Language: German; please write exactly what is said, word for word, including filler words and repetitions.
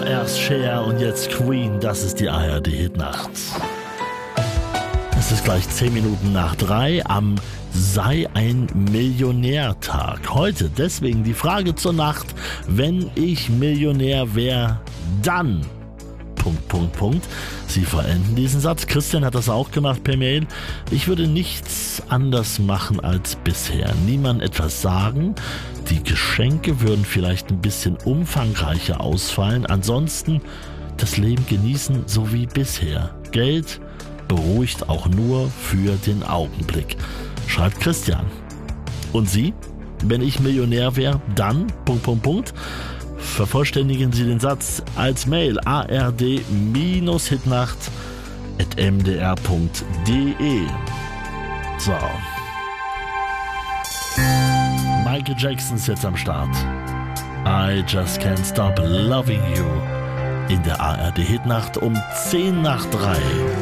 Erst Cher und jetzt Queen, das ist die A R D-Hitnacht. Es ist gleich zehn Minuten nach drei am Sei ein Millionär-Tag. Heute deswegen die Frage zur Nacht: Wenn ich Millionär wäre, dann... Punkt, Punkt, Punkt. Sie verenden diesen Satz. Christian hat das auch gemacht per Mail. Ich würde nichts anders machen als bisher. Niemand etwas sagen. Die Geschenke würden vielleicht ein bisschen umfangreicher ausfallen. Ansonsten das Leben genießen, so wie bisher. Geld beruhigt auch nur für den Augenblick, schreibt Christian. Und Sie? Wenn ich Millionär wäre, dann... Punkt, Punkt, Punkt. Vervollständigen Sie den Satz als Mail a r d Hitnacht at m d r punkt d e. So. Michael Jackson ist jetzt am Start. I just can't stop loving you. In der A R D Hitnacht um zehn nach drei.